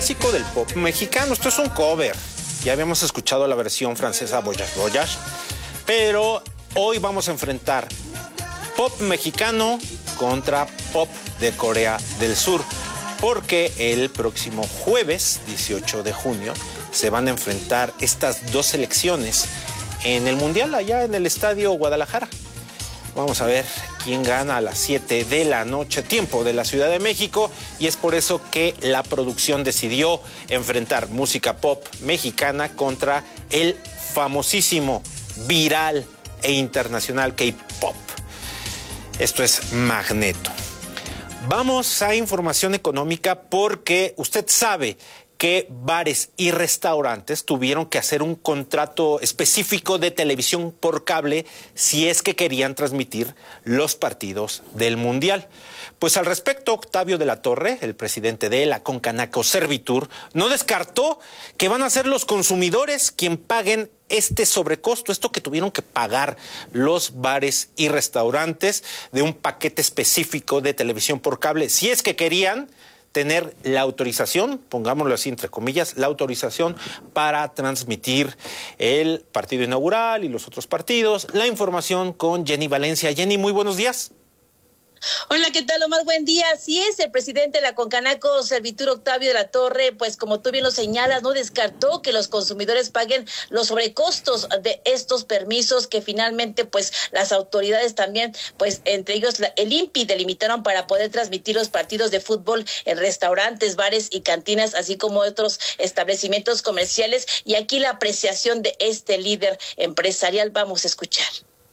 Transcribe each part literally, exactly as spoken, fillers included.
clásico del pop mexicano. Esto es un cover. Ya habíamos escuchado la versión francesa Voyage Voyage, pero hoy vamos a enfrentar pop mexicano contra pop de Corea del Sur, porque el próximo jueves dieciocho de junio se van a enfrentar estas dos selecciones en el Mundial allá en el Estadio Guadalajara. Vamos a ver quién gana a las siete de la noche, tiempo de la Ciudad de México, y es por eso que la producción decidió enfrentar música pop mexicana contra el famosísimo, viral e internacional K-pop. Esto es Magneto. Vamos a información económica porque usted sabe que bares y restaurantes tuvieron que hacer un contrato específico de televisión por cable si es que querían transmitir los partidos del Mundial. Pues al respecto, Octavio de la Torre, el presidente de la Concanaco Servitur, no descartó que van a ser los consumidores quien paguen este sobrecosto, esto que tuvieron que pagar los bares y restaurantes de un paquete específico de televisión por cable, si es que querían tener la autorización, pongámoslo así entre comillas, la autorización para transmitir el partido inaugural y los otros partidos. La información con Jenny Valencia. Jenny, muy buenos días. Hola, ¿qué tal, Omar? Buen día. Así es, el presidente de la Concanaco Servitur, Octavio de la Torre, pues como tú bien lo señalas, no descartó que los consumidores paguen los sobrecostos de estos permisos que finalmente pues las autoridades también, pues entre ellos la, el I N P I delimitaron para poder transmitir los partidos de fútbol en restaurantes, bares y cantinas, así como otros establecimientos comerciales. Y aquí la apreciación de este líder empresarial, vamos a escuchar.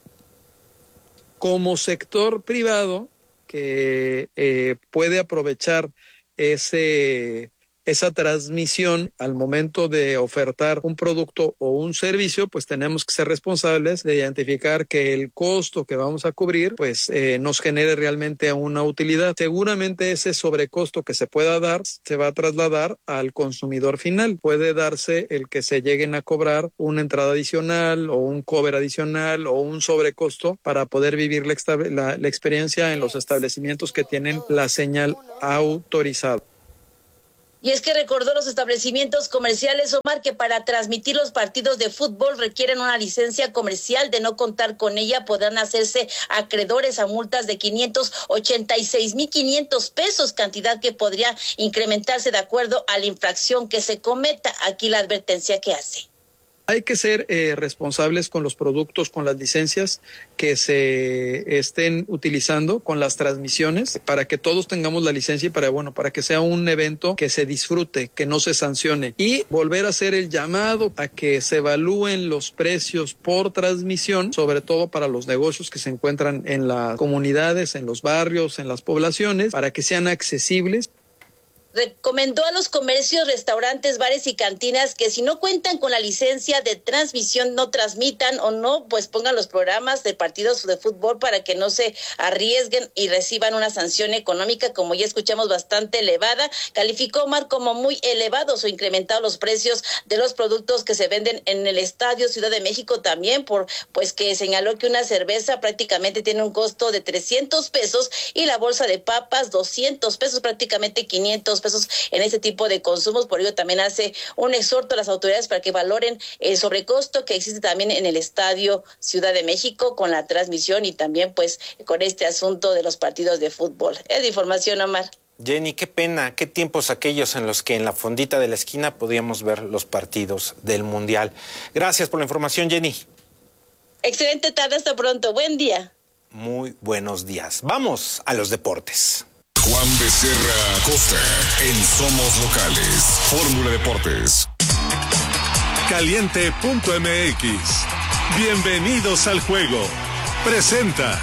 Como sector privado que eh, puede aprovechar ese, esa transmisión al momento de ofertar un producto o un servicio, pues tenemos que ser responsables de identificar que el costo que vamos a cubrir pues eh, nos genere realmente una utilidad. Seguramente ese sobrecosto que se pueda dar se va a trasladar al consumidor final. Puede darse el que se lleguen a cobrar una entrada adicional o un cover adicional o un sobrecosto para poder vivir la, la, la experiencia en los establecimientos que tienen la señal autorizada. Y es que recordó los establecimientos comerciales, Omar, que para transmitir los partidos de fútbol requieren una licencia comercial. De no contar con ella, podrán hacerse acreedores a multas de quinientos ochenta y seis mil quinientos pesos, cantidad que podría incrementarse de acuerdo a la infracción que se cometa. Aquí la advertencia que hace. Hay que ser eh, responsables con los productos, con las licencias que se estén utilizando, con las transmisiones, para que todos tengamos la licencia y para, bueno, para que sea un evento que se disfrute, que no se sancione. Y volver a hacer el llamado a que se evalúen los precios por transmisión, sobre todo para los negocios que se encuentran en las comunidades, en los barrios, en las poblaciones, para que sean accesibles. Recomendó a los comercios, restaurantes, bares y cantinas que si no cuentan con la licencia de transmisión no transmitan o no, pues pongan los programas de partidos de fútbol para que no se arriesguen y reciban una sanción económica, como ya escuchamos, bastante elevada. Calificó Omar como muy elevados o incrementados los precios de los productos que se venden en el Estadio Ciudad de México también, por pues que señaló que una cerveza prácticamente tiene un costo de trescientos pesos y la bolsa de papas doscientos pesos, prácticamente quinientos pesos en este tipo de consumos. Por ello también hace un exhorto a las autoridades para que valoren el sobrecosto que existe también en el Estadio Ciudad de México con la transmisión y también pues con este asunto de los partidos de fútbol. Es de información, Omar. Jenny, qué pena, qué tiempos aquellos en los que en la fondita de la esquina podíamos ver los partidos del Mundial. Gracias por la información, Jenny. Excelente tarde, hasta pronto, buen día. Muy buenos días. Vamos a los deportes. Juan Becerra Costa en Somos Locales. Fórmula Deportes. Caliente punto M X. Bienvenidos al juego. Presenta.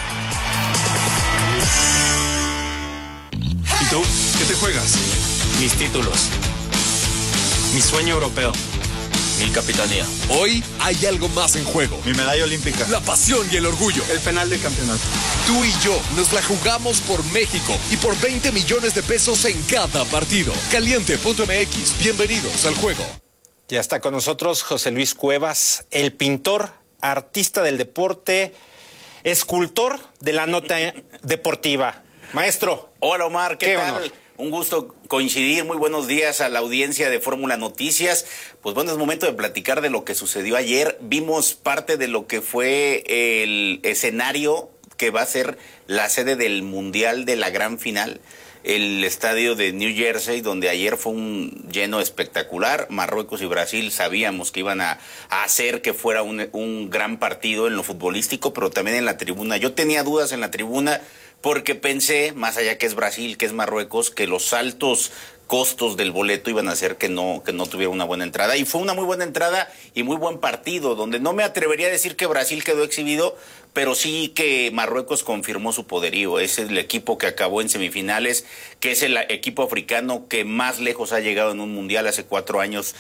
¿Y tú? ¿Qué te juegas? Mis títulos. Mi sueño europeo. Mi capitanía. Hoy hay algo más en juego. Mi medalla olímpica. La pasión y el orgullo. El penal de campeonato. Tú y yo nos la jugamos por México y por veinte millones de pesos en cada partido. Caliente punto M X. Bienvenidos al juego. Ya está con nosotros José Luis Cuevas, el pintor, artista del deporte, escultor de la nota deportiva. Maestro. Hola, Omar, ¿qué, ¿qué tal? Honor? Un gusto coincidir. Muy buenos días a la audiencia de Fórmula Noticias. Pues bueno, es momento de platicar de lo que sucedió ayer. Vimos parte de lo que fue el escenario que va a ser la sede del Mundial de la Gran Final, el estadio de New Jersey, donde ayer fue un lleno espectacular. Marruecos y Brasil sabíamos que iban a, a hacer que fuera un, un gran partido en lo futbolístico, pero también en la tribuna. Yo tenía dudas en la tribuna porque pensé, más allá que es Brasil, que es Marruecos, que los altos costos del boleto iban a hacer que no, que no tuviera una buena entrada. Y fue una muy buena entrada y muy buen partido, donde no me atrevería a decir que Brasil quedó exhibido, pero sí que Marruecos confirmó su poderío. Es el equipo que acabó en semifinales, que es el equipo africano que más lejos ha llegado en un mundial. Hace cuatro años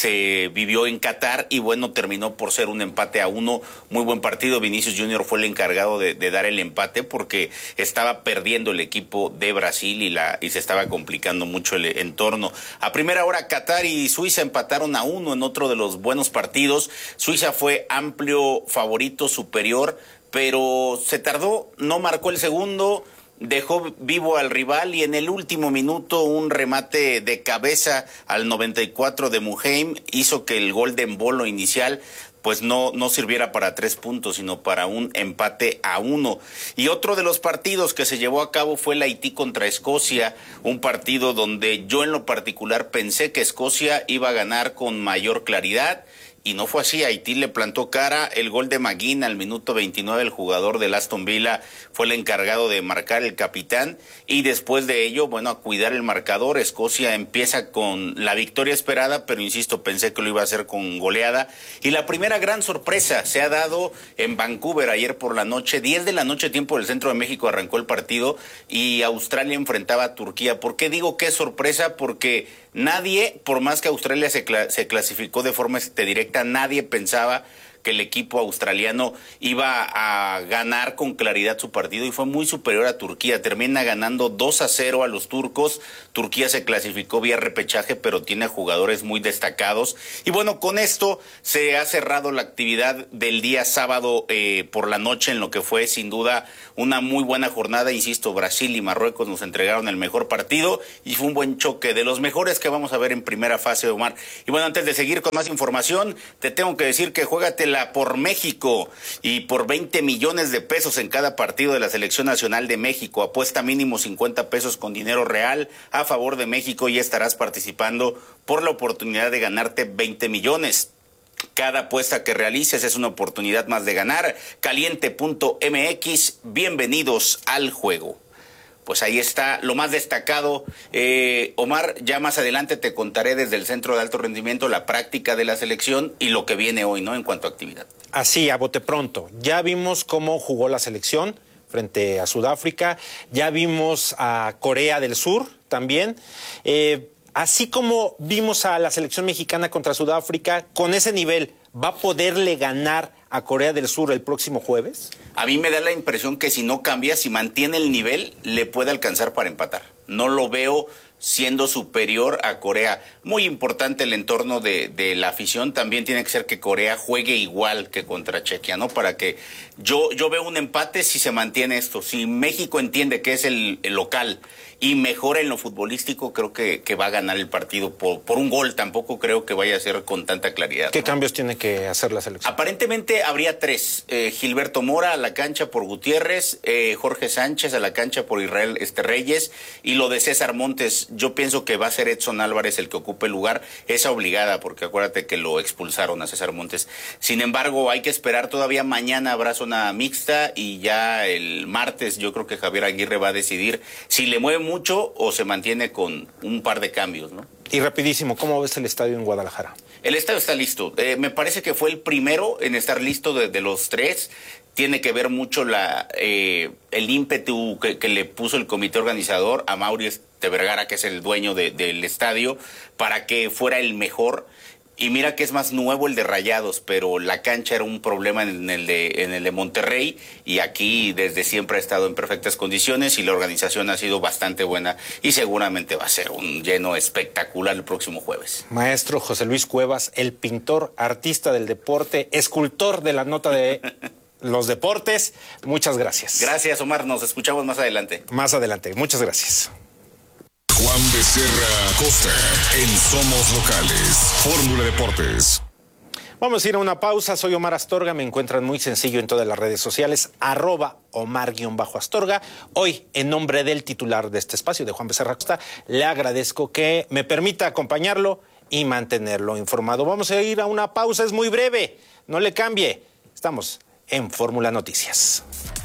se vivió en Qatar y bueno, terminó por ser un empate a uno. Muy buen partido. Vinicius Junior fue el encargado de, de dar el empate porque estaba perdiendo el equipo de Brasil y, la, y se estaba complicando mucho el entorno. A primera hora, Qatar y Suiza empataron a uno en otro de los buenos partidos. Suiza fue amplio favorito, superior, pero se tardó, no marcó el segundo, dejó vivo al rival y en el último minuto un remate de cabeza al noventa y cuatro de Muheim hizo que el gol de embolo inicial pues no, no sirviera para tres puntos, sino para un empate a uno. Y otro de los partidos que se llevó a cabo fue el Haití contra Escocia, un partido donde yo en lo particular pensé que Escocia iba a ganar con mayor claridad. Y no fue así. Haití le plantó cara. El gol de McGinn al minuto veintinueve, el jugador del Aston Villa, fue el encargado de marcar, el capitán. Y después de ello, bueno, a cuidar el marcador. Escocia empieza con la victoria esperada, pero insisto, pensé que lo iba a hacer con goleada. Y la primera gran sorpresa se ha dado en Vancouver ayer por la noche. diez de la noche, tiempo del centro de México, arrancó el partido y Australia enfrentaba a Turquía. ¿Por qué digo que es sorpresa? Porque nadie, por más que Australia se, cl- se clasificó de forma este, directa, nadie pensaba que el equipo australiano iba a ganar con claridad su partido y fue muy superior a Turquía. Termina ganando dos a cero a los turcos. Turquía se clasificó vía repechaje, pero tiene jugadores muy destacados. Y bueno, con esto se ha cerrado la actividad del día sábado eh, por la noche, en lo que fue sin duda una muy buena jornada. Insisto, Brasil y Marruecos nos entregaron el mejor partido y fue un buen choque, de los mejores que vamos a ver en primera fase, Omar. Y bueno, antes de seguir con más información, te tengo que decir que juégatela por México y por veinte millones de pesos en cada partido de la Selección Nacional de México. Apuesta mínimo cincuenta pesos con dinero real a favor de México y estarás participando por la oportunidad de ganarte veinte millones. Cada apuesta que realices es una oportunidad más de ganar. Caliente punto m x, bienvenidos al juego. Pues ahí está lo más destacado. Eh, Omar, ya más adelante te contaré desde el Centro de Alto Rendimiento la práctica de la selección y lo que viene hoy, ¿no? En cuanto a actividad. Así, a bote pronto. Ya vimos cómo jugó la selección frente a Sudáfrica. Ya vimos a Corea del Sur también. Eh, así como vimos a la selección mexicana contra Sudáfrica, con ese nivel, ¿va a poderle ganar a Corea del Sur el próximo jueves? A mí me da la impresión que si no cambia, si mantiene el nivel, le puede alcanzar para empatar. No lo veo siendo superior a Corea. Muy importante el entorno de, de la afición. También tiene que ser que Corea juegue igual que contra Chequia, ¿no? Para que yo, yo veo un empate si se mantiene esto. Si México entiende que es el, el local y mejora en lo futbolístico, creo que, que va a ganar el partido por, por un gol. Tampoco creo que vaya a ser con tanta claridad. ¿Qué ¿no? cambios tiene que hacer la selección? Aparentemente habría tres. Eh, Gilberto Mora a la cancha por Gutiérrez, eh, Jorge Sánchez a la cancha por Israel este, Reyes, y lo de César Montes, yo pienso que va a ser Edson Álvarez el que ocupe el lugar. Esa obligada, porque acuérdate que lo expulsaron a César Montes. Sin embargo, hay que esperar. Todavía mañana habrá zona mixta y ya el martes yo creo que Javier Aguirre va a decidir si le mueve mucho o se mantiene con un par de cambios, ¿no? Y rapidísimo, ¿cómo ves el estadio en Guadalajara? El estadio está listo. Eh, me parece que fue el primero en estar listo de, de los tres. Tiene que ver mucho la eh, el ímpetu que, que le puso el comité organizador a Mauricio de Vergara, que es el dueño de, del estadio, para que fuera el mejor. Y mira que es más nuevo el de Rayados, pero la cancha era un problema en el de, en el de Monterrey, y aquí desde siempre ha estado en perfectas condiciones y la organización ha sido bastante buena y seguramente va a ser un lleno espectacular el próximo jueves. Maestro José Luis Cuevas, el pintor, artista del deporte, escultor de la nota de los deportes, muchas gracias. Gracias, Omar, nos escuchamos más adelante. Más adelante, muchas gracias. Juan Becerra Costa en Somos Locales. Fórmula Deportes. Vamos a ir a una pausa. Soy Omar Astorga. Me encuentran muy sencillo en todas las redes sociales, arroba Omar-Astorga. Hoy, en nombre del titular de este espacio, de Juan Becerra Costa, le agradezco que me permita acompañarlo y mantenerlo informado. Vamos a ir a una pausa, es muy breve. No le cambie. Estamos en Fórmula Noticias.